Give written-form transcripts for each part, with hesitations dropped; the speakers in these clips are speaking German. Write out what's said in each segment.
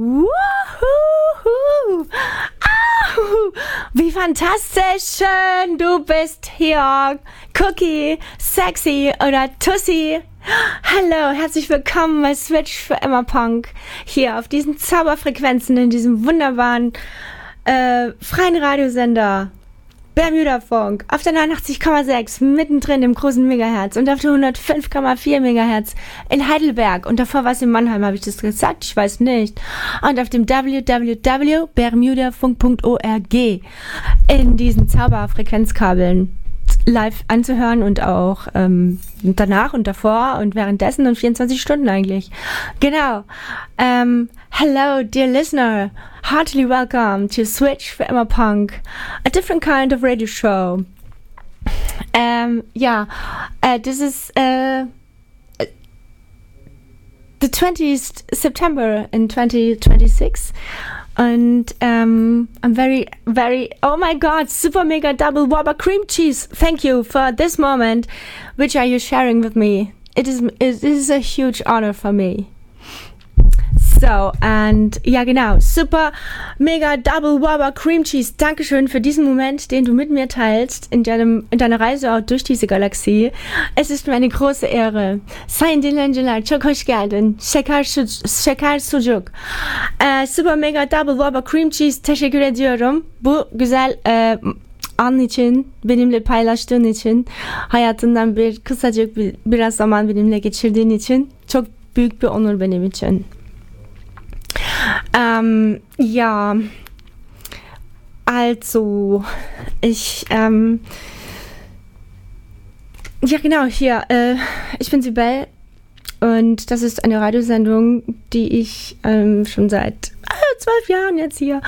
Wuhu! Au! Wie fantastisch schön du bist hier, Cookie, Sexy oder Tussi. Hallo, herzlich willkommen bei Switch für Emma Punk. Hier auf diesen Zauberfrequenzen in diesem wunderbaren freien Radiosender Bermuda Funk auf der 89,6 mittendrin im großen Megahertz und auf der 105,4 Megahertz in Heidelberg und davor war es in Mannheim, habe ich das gesagt? Ich weiß nicht. Und auf dem www.bermudafunk.org in diesen Zauberfrequenzkabeln live anzuhören und auch danach und davor und währenddessen und 24 Stunden eigentlich. Genau. Hello, dear listener. Heartily welcome to Switch for Emma Punk, a different kind of radio show. This is the 20th September in 2026. And I'm very, oh my God, super mega double Whopper cream cheese. Thank you for this moment, which are you sharing with me. It is a huge honor for me. So, and ja genau, super mega double Whopper cream cheese. Dankeschön für diesen Moment, den du mit mir teilst in deiner Reise auch durch diese Galaxie. Es ist mir eine große Ehre. Sayın dinleyiciler, çok hoş geldin. Şeker sucuk. Super mega double Whopper cream cheese. Teşekkür ediyorum. Bu güzel an için, benimle paylaştığın için, hayatından kısacık biraz zaman benimle geçirdiğin için çok büyük bir onur benim için. Ja, also, ich bin Sibel und das ist eine Radiosendung, die ich schon seit 12 Jahren jetzt hier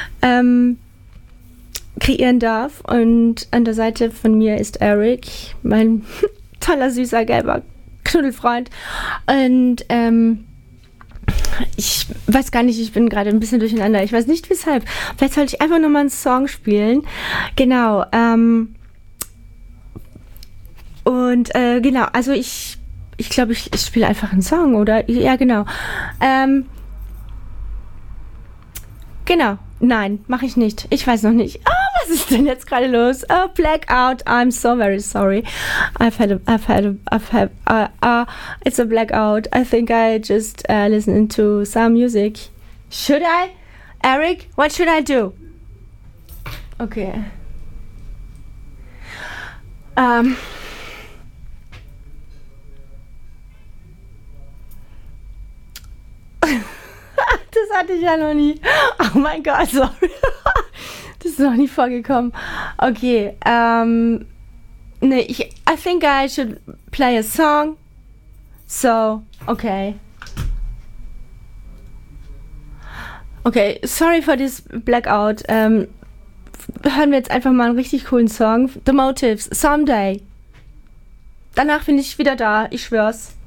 kreieren darf und an der Seite von mir ist Eric, mein toller, süßer, gelber Knuddelfreund und ich weiß gar nicht, ich bin gerade ein bisschen durcheinander. Ich weiß nicht, weshalb. Vielleicht sollte ich einfach nochmal einen Song spielen. Genau. Genau, also ich glaube, ich spiele einfach einen Song, oder? Ja, genau. Genau. Nein, mache ich nicht. Ich weiß noch nicht. Was ist denn jetzt gerade los? Oh, blackout. I'm so very sorry. It's a blackout. I think I just listened to some music. Should I? Eric, what should I do? Okay. Das hatte ich ja noch nie. Oh mein Gott, sorry. Das ist noch nie vorgekommen. Okay, I think I should play a song. So, okay. Okay, sorry for this blackout. Hören wir jetzt einfach mal einen richtig coolen Song. The Motives, Someday. Danach bin ich wieder da, ich schwör's.